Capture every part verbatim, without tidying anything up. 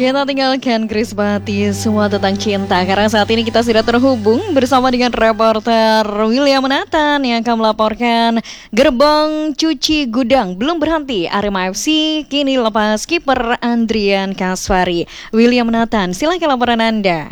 Kita tinggalkan Kris Bati semua tentang cinta, karena saat ini kita sudah terhubung bersama dengan reporter William Nathan yang akan melaporkan gerbong cuci gudang belum berhenti. Arema F C kini lepas kiper Andrian Kasvari. William Nathan, silakan laporan Anda.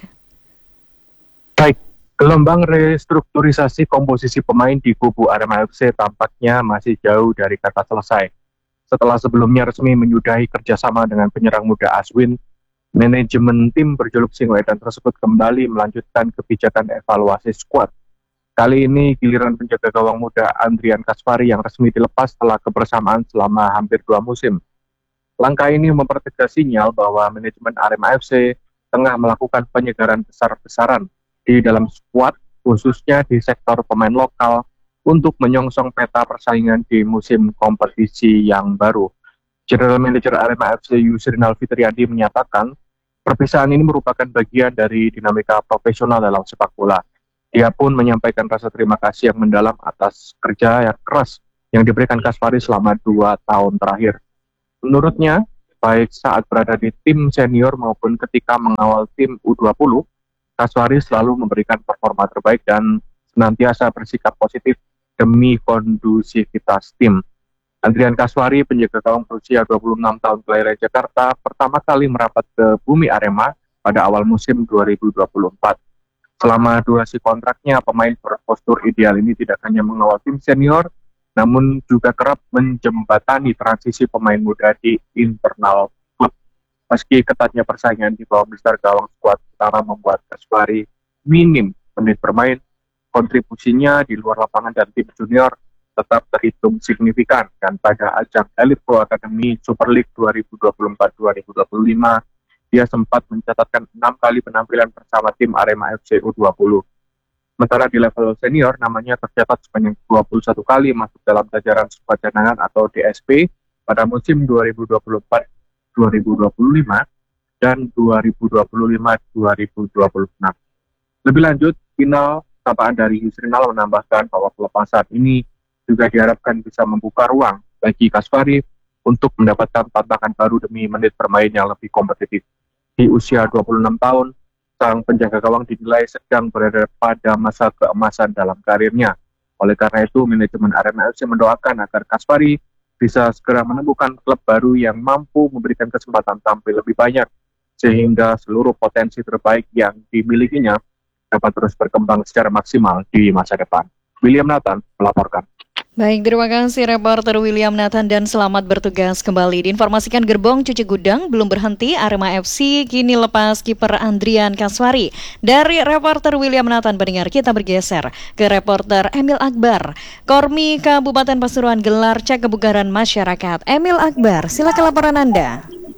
Baik, gelombang restrukturisasi komposisi pemain di kubu Arema F C tampaknya masih jauh dari kata selesai. Setelah sebelumnya resmi menyudahi kerjasama dengan penyerang muda Aswin, manajemen tim berjuluk Singoedan tersebut kembali melanjutkan kebijakan evaluasi skuad. Kali ini giliran penjaga gawang muda Andrian Kasvari yang resmi dilepas setelah kebersamaan selama hampir dua musim. Langkah ini mempertegas sinyal bahwa manajemen Arema F C tengah melakukan penyegaran besar-besaran di dalam skuad, khususnya di sektor pemain lokal, untuk menyongsong peta persaingan di musim kompetisi yang baru. General Manager Arema F C Yusrinal Fitriadi menyatakan, perpisahan ini merupakan bagian dari dinamika profesional dalam sepak bola. Dia pun menyampaikan rasa terima kasih yang mendalam atas kerja yang keras yang diberikan Kasvari selama dua tahun terakhir. Menurutnya, baik saat berada di tim senior maupun ketika mengawal tim U dua puluh, Kasvari selalu memberikan performa terbaik dan senantiasa bersikap positif demi kondusivitas tim. Andrian Kasvari, penjaga gawang berusia dua puluh enam tahun kelahiran Jakarta, pertama kali merapat ke bumi Arema pada awal musim dua ribu dua puluh empat. Selama durasi kontraknya, pemain berpostur ideal ini tidak hanya mengawal tim senior, namun juga kerap menjembatani transisi pemain muda di internal klub. Meski ketatnya persaingan di bawah besar gawang skuad utama membuat Kasvari minim menit bermain, kontribusinya di luar lapangan dan tim junior tetap terhitung signifikan, dan pada ajang Elite Pro Academy Super League dua ribu dua puluh empat dua ribu dua puluh lima, dia sempat mencatatkan enam kali penampilan bersama tim Arema F C U dua puluh. Sementara di level senior, namanya tercatat sebanyak dua puluh satu kali masuk dalam jajaran skuad cadangan atau D S P pada musim dua ribu dua puluh empat dua ribu dua puluh lima dan dua ribu dua puluh lima dua ribu dua puluh enam. Lebih lanjut, final sapaan dari Yusrinal menambahkan bahwa pelepasan ini juga diharapkan bisa membuka ruang bagi Kasvari untuk mendapatkan tantangan baru demi menit bermain yang lebih kompetitif. Di usia dua puluh enam tahun, sang penjaga gawang dinilai sedang berada pada masa keemasan dalam karirnya. Oleh karena itu, manajemen Arema F C mendoakan agar Kasvari bisa segera menemukan klub baru yang mampu memberikan kesempatan tampil lebih banyak, sehingga seluruh potensi terbaik yang dimilikinya dapat terus berkembang secara maksimal di masa depan. William Nathan melaporkan. Baik, terima kasih reporter William Nathan dan selamat bertugas kembali. Diinformasikan gerbong cuci gudang belum berhenti, Arema F C kini lepas kiper Andrian Kasvari. Dari reporter William Nathan pendengar, kita bergeser ke reporter Emil Akbar. Kormi Kabupaten Pasuruan gelar cek kebugaran masyarakat. Emil Akbar, silakan laporan Anda.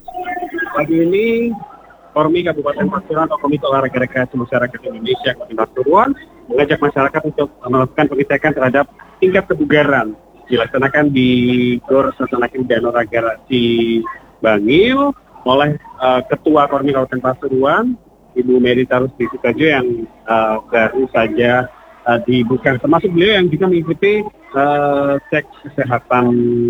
Pagi ini Kormi Kabupaten Pasuruan atau Komite Olahraga Rekreasi Masyarakat Indonesia Kabupaten Pasuruan mengajak masyarakat untuk melakukan pengecekan terhadap tingkat kebugaran, dilaksanakan di Gor Sasanakin Danau Ragarasi Bangil oleh uh, Ketua Kormi Kabupaten Pasuruan, Ibu Mary Tarus Sukajo yang uh, baru saja uh, dibuka. Termasuk beliau yang juga mengikuti uh, cek kesehatan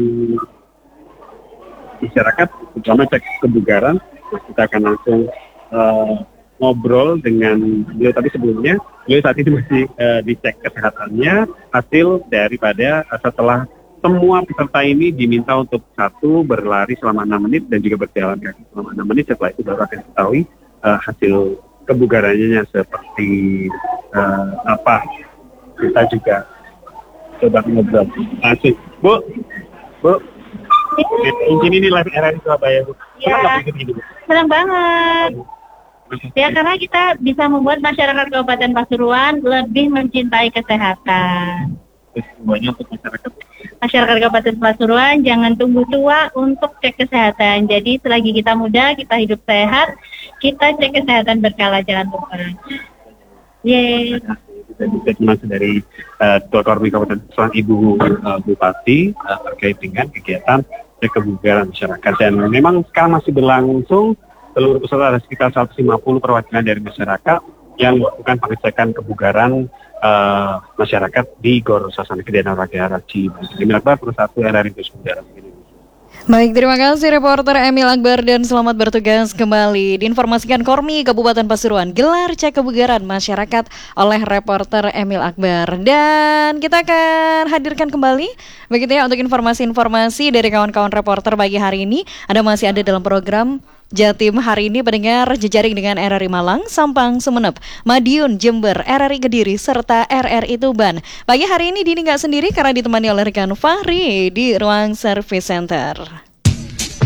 masyarakat, terutama cek kebugaran. Nah, kita akan langsung uh, ngobrol dengan beliau, tapi sebelumnya beliau saat ini masih uh, dicek kesehatannya. Hasil daripada uh, setelah semua peserta ini diminta untuk satu berlari selama enam menit dan juga berjalan kaki selama enam menit. Setelah itu baru akan diketahui uh, hasil kebugarannya seperti uh, apa. Kita juga coba ngobrol langsung. Bu, Bu, ini ini live era di Surabaya, Bu. Ya, senang banget. Ya, karena kita bisa membuat masyarakat Kabupaten Pasuruan lebih mencintai kesehatan. Semuanya untuk masyarakat. Masyarakat Kabupaten Pasuruan jangan tunggu tua untuk cek kesehatan. Jadi selagi kita muda, kita hidup sehat, kita cek kesehatan berkala, jangan lupa. Yeay. Kita bisa masuk dari uh, Ketua Kormi Kabupaten Pasuruan, Ibu uh, Bupati uh, terkait dengan kegiatan cek kebugaran masyarakat. Dan memang sekarang masih berlangsung. Seluruh peserta ada sekitar seratus lima puluh perwakilan dari masyarakat yang melakukan pengecekan kebugaran uh, masyarakat di Gor Sasanakin Danau Ragarasi Bangil. Emil Akbar, Persatu R R I Indonesia. Baik, terima kasih reporter Emil Akbar dan selamat bertugas kembali. Diinformasikan Kormi Kabupaten Pasuruan gelar cek kebugaran masyarakat oleh reporter Emil Akbar. Dan kita akan hadirkan kembali begitu ya untuk informasi-informasi dari kawan-kawan reporter pagi hari ini. Ada masih ada dalam program Jatim hari ini pendengar jejaring dengan R R I Malang, Sampang, Sumeneb, Madiun, Jember, R R I Kediri, serta R R I Tuban. Pagi hari ini Dini nggak sendiri karena ditemani oleh rekan Fahri di ruang Service Center.